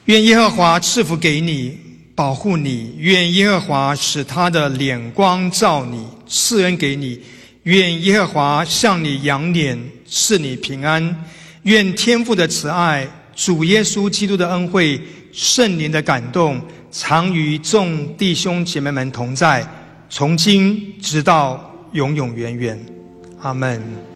愿耶和华赐福给你，保护你；愿耶和华使他的脸光照你，赐恩给你；愿耶和华向你扬脸，赐你平安。愿天父的慈爱、主耶稣基督的恩惠、圣灵的感动，常与众弟兄姐妹们同在，从今直到永永远远。阿们。